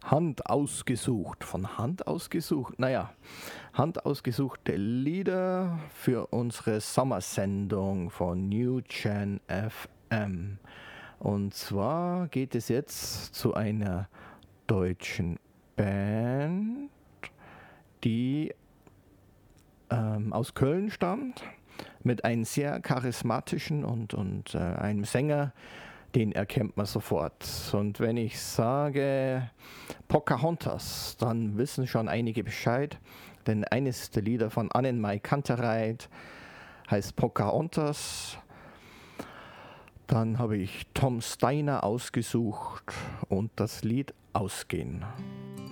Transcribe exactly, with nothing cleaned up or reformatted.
Hand ausgesucht. Von Hand ausgesucht? Naja, Hand ausgesuchte Lieder für unsere Sommersendung von New Gen F M. Und zwar geht es jetzt zu einer deutschen Band, die ähm, aus Köln stammt, mit einem sehr charismatischen und, und äh, einem Sänger, den erkennt man sofort. Und wenn ich sage Pocahontas, dann wissen schon einige Bescheid, denn eines der Lieder von Annenmai Kantereit heißt Pocahontas. Dann habe ich Tom Steiner ausgesucht und das Lied Ausgehen.